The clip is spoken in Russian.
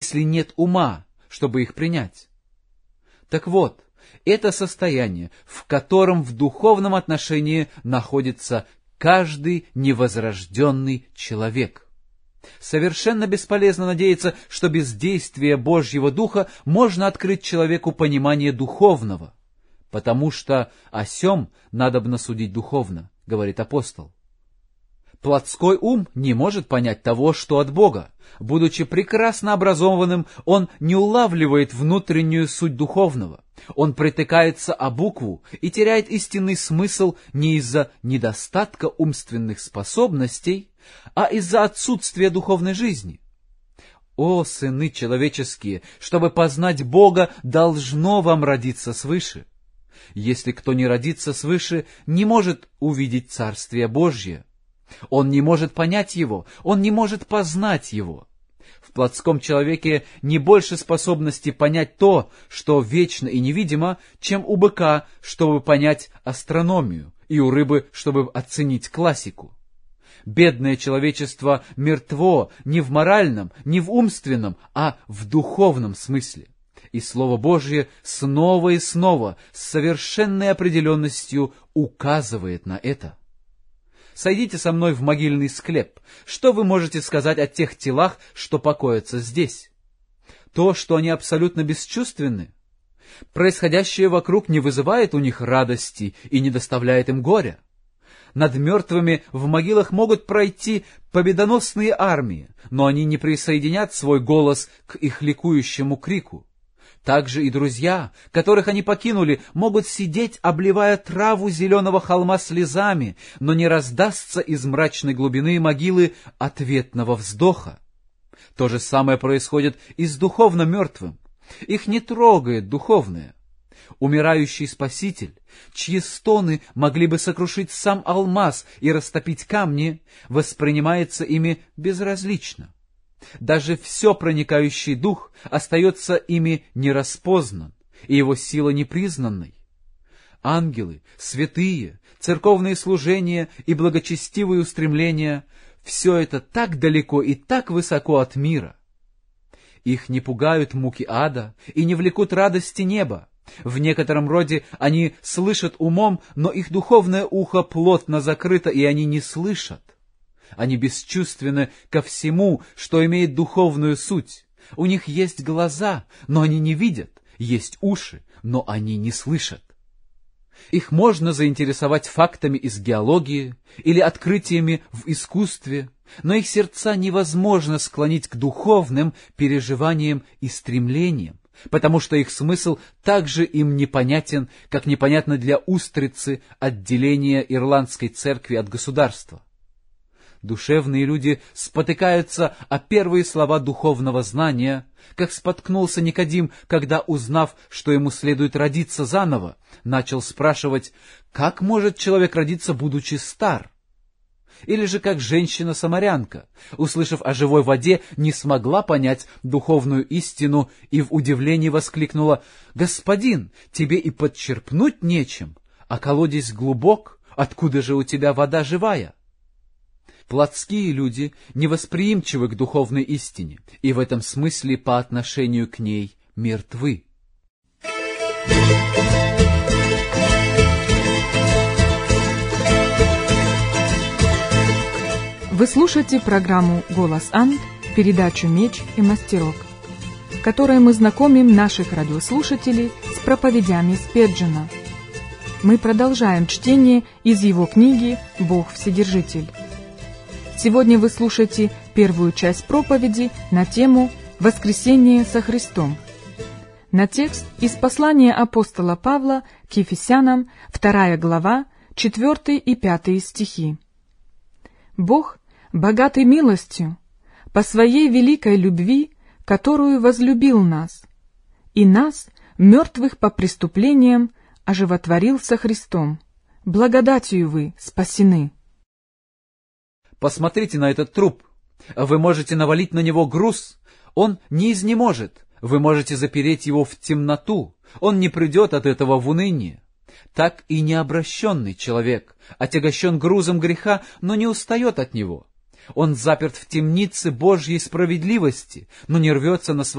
если нет ума, чтобы их принять. Так вот, это состояние, в котором в духовном отношении находится каждый невозрожденный человек. Совершенно бесполезно надеяться, что без действия Божьего Духа можно открыть человеку понимание духовного, потому что о сем надобно судить духовно, говорит апостол. Плотской ум не может понять того, что от Бога. Будучи прекрасно образованным, он не улавливает внутреннюю суть духовного. Он притыкается о букву и теряет истинный смысл не из-за недостатка умственных способностей, а из-за отсутствия духовной жизни. О, сыны человеческие, чтобы познать Бога, должно вам родиться свыше. Если кто не родится свыше, не может увидеть Царствие Божье. Он не может понять его, он не может познать его. В плотском человеке не больше способности понять то, что вечно и невидимо, чем у быка, чтобы понять астрономию, и у рыбы, чтобы оценить классику. Бедное человечество мертво не в моральном, не в умственном, а в духовном смысле. И Слово Божье снова и снова с совершенной определенностью указывает на это. Сойдите со мной в могильный склеп. Что вы можете сказать о тех телах, что покоятся здесь? То, что они абсолютно бесчувственны. Происходящее вокруг не вызывает у них радости и не доставляет им горя. Над мертвыми в могилах могут пройти победоносные армии, но они не присоединят свой голос к их ликующему крику. Также и друзья, которых они покинули, могут сидеть, обливая траву зеленого холма слезами, но не раздастся из мрачной глубины могилы ответного вздоха. То же самое происходит и с духовно мертвым. Их не трогает духовное. Умирающий Спаситель, чьи стоны могли бы сокрушить сам алмаз и растопить камни, воспринимается ими безразлично. Даже все проникающий дух остается ими нераспознан, и его сила непризнанной. Ангелы, святые, церковные служения и благочестивые устремления — все это так далеко и так высоко от мира. Их не пугают муки ада и не влекут радости неба. В некотором роде они слышат умом, но их духовное ухо плотно закрыто, и они не слышат. Они бесчувственны ко всему, что имеет духовную суть. У них есть глаза, но они не видят, есть уши, но они не слышат. Их можно заинтересовать фактами из геологии или открытиями в искусстве, но их сердца невозможно склонить к духовным переживаниям и стремлениям, потому что их смысл также им непонятен, как непонятно для устрицы отделение ирландской церкви от государства. Душевные люди спотыкаются о первые слова духовного знания, как споткнулся Никодим, когда, узнав, что ему следует родиться заново, начал спрашивать, как может человек родиться, будучи стар? Или же как женщина-самарянка, услышав о живой воде, не смогла понять духовную истину и в удивлении воскликнула: «Господин, тебе и подчерпнуть нечем, а колодец глубок, откуда же у тебя вода живая?» Плотские люди невосприимчивы к духовной истине, и в этом смысле по отношению к ней мертвы. Вы слушаете программу «Голос Анд», передачу «Меч и мастерок», в которой мы знакомим наших радиослушателей с проповедями Спеджена. Мы продолжаем чтение из его книги «Бог Вседержитель». Сегодня вы слушаете первую часть проповеди на тему «Воскресение со Христом». На текст из послания апостола Павла к Ефесянам, 2 глава, 4 и 5 стихи. «Бог, богатый милостью, по Своей великой любви, которую возлюбил нас, и нас, мертвых по преступлениям, оживотворил со Христом. Благодатью вы спасены». Посмотрите на этот труп. Вы можете навалить на него груз. Он не изнеможет. Вы можете запереть его в темноту. Он не придет от этого в уныние. Так и необращенный человек отягощен грузом греха, но не устает от него. Он заперт в темнице Божьей справедливости, но не рвется на